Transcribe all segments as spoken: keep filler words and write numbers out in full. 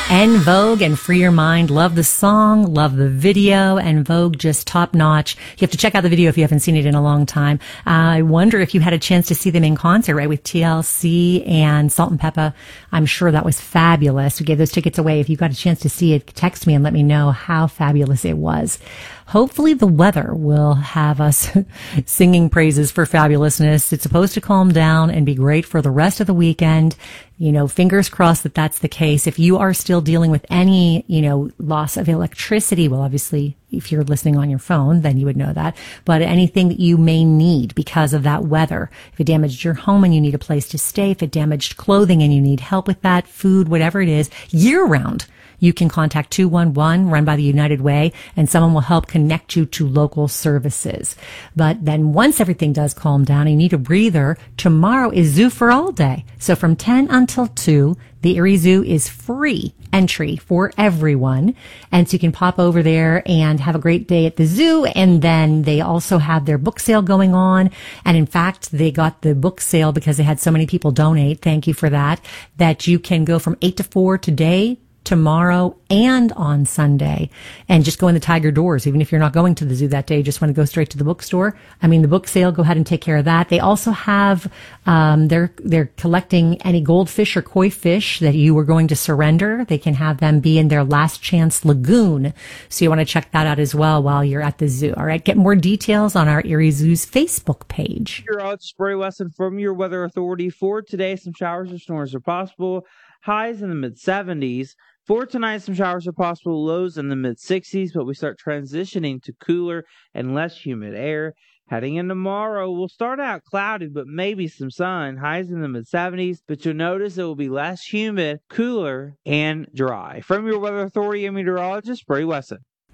En Vogue and Free Your Mind. Love the song, love the video, En Vogue just top notch. You have to check out the video if you haven't seen it in a long time. Uh, I wonder if you had a chance to see them in concert, right, with T L C and Salt and Pepper. I'm sure that was fabulous. We gave those tickets away. If you got a chance to see it, text me and let me know how fabulous it was. Hopefully the weather will have us singing praises for fabulousness. It's supposed to calm down and be great for the rest of the weekend. You know, fingers crossed that that's the case. If you are still dealing with any, you know, loss of electricity, well, obviously, if you're listening on your phone, then you would know that. But anything that you may need because of that weather, if it damaged your home and you need a place to stay, if it damaged clothing and you need help with that, food, whatever it is, year round, you can contact two one one, run by the United Way, and someone will help connect you to local services. But then once everything does calm down, you need a breather, tomorrow is Zoo for All Day. So from ten until two, the Erie Zoo is free entry for everyone. And so you can pop over there and have a great day at the zoo. And then they also have their book sale going on. And in fact, they got the book sale because they had so many people donate. Thank you for that. That you can go from eight to four today, tomorrow, and on Sunday, and just go in the Tiger doors. Even if you're not going to the zoo that day, you just want to go straight to the bookstore. I mean, the book sale, go ahead and take care of that. They also have, um, they're, they're collecting any goldfish or koi fish that you were going to surrender. They can have them be in their last chance lagoon. So you want to check that out as well while you're at the zoo. All right. Get more details on our Erie Zoo's Facebook page. Your odds spray lesson from your weather authority for today. Some showers or storms are possible. Highs in the mid seventies. For tonight, some showers are possible, lows in the mid sixties, but we start transitioning to cooler and less humid air. Heading in tomorrow, we'll start out cloudy, but maybe some sun. Highs in the mid seventies, but you'll notice it will be less humid, cooler, and dry. From your weather authority and meteorologist, Brady Wesson.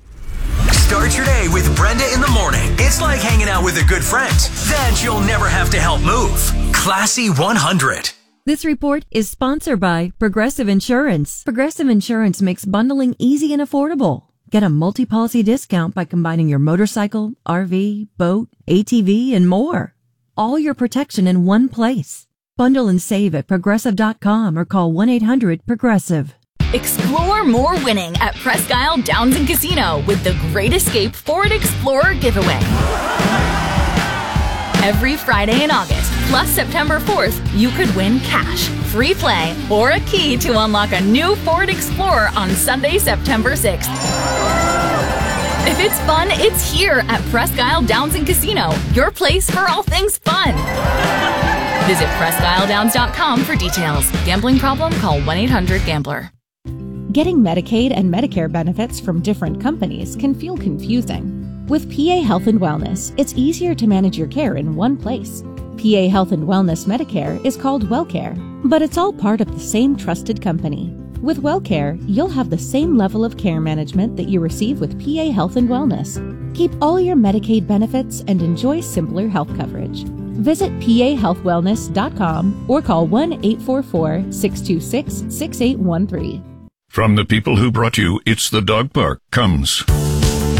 Start your day with Brenda in the morning. It's like hanging out with a good friend that you'll never have to help move. Classy one hundred. This report is sponsored by Progressive Insurance. Progressive Insurance makes bundling easy and affordable. Get a multi-policy discount by combining your motorcycle, R V, boat, A T V, and more. All your protection in one place. Bundle and save at progressive dot com or call one eight hundred progressive. Explore more winning at Presque Isle Downs and Casino with the Great Escape Ford Explorer giveaway. Every Friday in August, plus September fourth, you could win cash, free play, or a key to unlock a new Ford Explorer on Sunday, September sixth. If it's fun, it's here at Presque Isle Downs and Casino, your place for all things fun. Visit presque isle downs dot com for details. Gambling problem? Call one eight hundred gambler. Getting Medicaid and Medicare benefits from different companies can feel confusing. With P A Health and Wellness, it's easier to manage your care in one place. P A Health and Wellness Medicare is called WellCare, but it's all part of the same trusted company. With WellCare, you'll have the same level of care management that you receive with P A Health and Wellness. Keep all your Medicaid benefits and enjoy simpler health coverage. Visit P A health wellness dot com or call one eight four four, six two six, six eight one three. From the people who brought you It's the Dog Park comes